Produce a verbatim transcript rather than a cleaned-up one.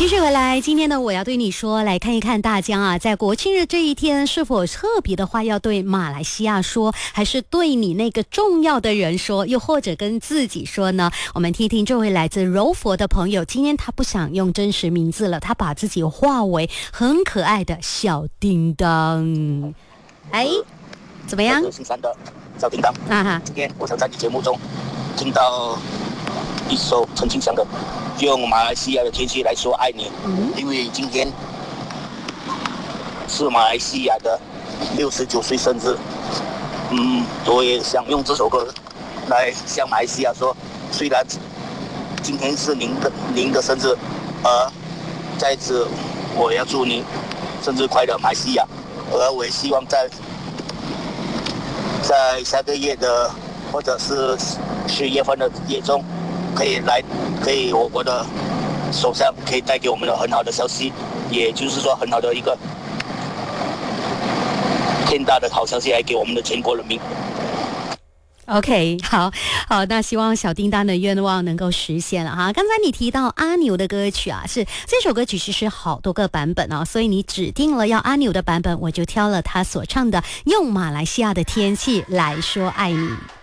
继续回来，今天呢，我要对你说，来看一看大家啊，在国庆日这一天，是否特别的话要对马来西亚说，还是对你那个重要的人说，又或者跟自己说呢？我们听听这位来自柔佛的朋友，今天他不想用真实名字了，他把自己化为很可爱的小叮当。哎，怎么样？ 我是姓三的小叮当。 啊哈， 今天我想在你节目中听到一首陈庆祥的用马来西亚的天气来说爱你，嗯、因为今天是马来西亚的六十九岁生日。嗯，我也想用这首歌来向马来西亚说，虽然今天是您的您的生日，而在此我要祝你生日快乐，马来西亚。而我也希望在在下个月的或者是十月份的月中，可以来，可以我国的首相可以带给我们的很好的消息，也就是说很好的一个天大的好消息来给我们的全国人民。 OK， 好好，那希望小叮当的愿望能够实现了哈。刚才你提到阿牛的歌曲啊，是这首歌曲其实好多个版本哦，所以你指定了要阿牛的版本，我就挑了他所唱的《用马来西亚的天气来说爱你》。